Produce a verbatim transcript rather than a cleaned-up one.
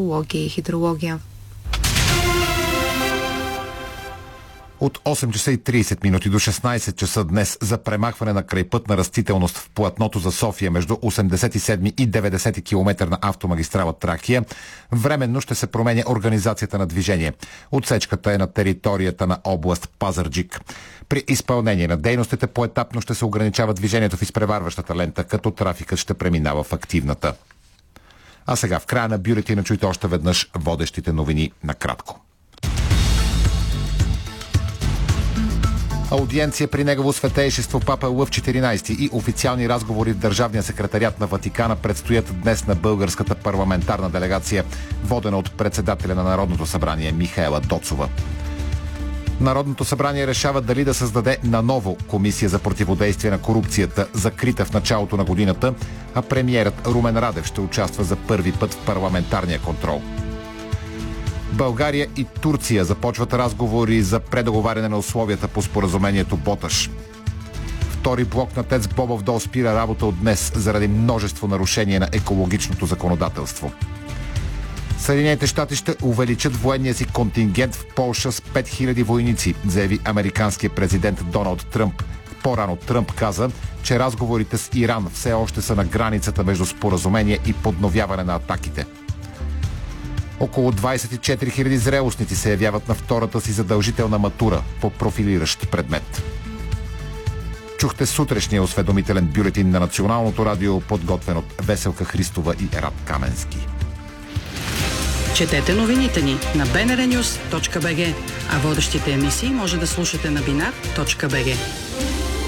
метеорология и хидрология. От осем часа и трийсет минути до шестнайсет часа днес за премахване на крайпътна растителност в платното за София между осемдесет и седми и деветдесети километър на автомагистрала Тракия временно ще се променя организацията на движение. Отсечката е на територията на област Пазарджик. При изпълнение на дейностите поетапно ще се ограничава движението в изпреварващата лента, като трафикът ще преминава в активната. А сега в края на бюлетина чуйте още веднъж водещите новини накратко. Аудиенция при негово светейшество Папа Лъв четиринайсети и официални разговори в Държавния секретариат на Ватикана предстоят днес на българската парламентарна делегация, водена от председателя на Народното събрание Михаела Доцова. Народното събрание решава дали да създаде наново комисия за противодействие на корупцията, закрита в началото на годината, а премиерът Румен Радев ще участва за първи път в парламентарния контрол. България и Турция започват разговори за предоговаряне на условията по споразумението Боташ. Втори блок на ТЕЦ Бобов дол спира работа от днес заради множество нарушения на екологичното законодателство. Съединените щати ще увеличат военния си контингент в Полша с пет хиляди войници, заяви американският президент Доналд Тръмп. По-рано Тръмп каза, че разговорите с Иран все още са на границата между споразумение и подновяване на атаките. Около двайсет и четири хиляди зрелостници се явяват на втората си задължителна матура по профилиращ предмет. Чухте сутрешния осведомителен бюлетин на Националното радио, подготвен от Веселка Христова и Рад Каменски. Четете новините ни на би ен ар нюз точка би джи, а водещите емисии може да слушате на бинар точка би джи.